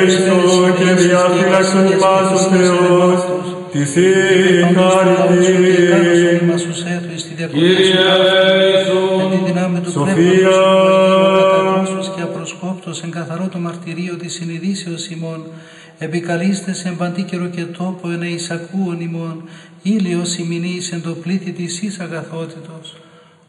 Χριστού και διαφύλαξον ημάς ο Θεός, τη συγχαρητή. Κύριε Ιησού, Σοφία, και απροσκόπτως εν καθαρό το μαρτυρίο της συνειδήσεως ημών, επικαλείστε σε παντή καιρο και τόπο εν εισακούον ημών, ήλιος ημινής εν το πλήθη της εις αγαθότητος.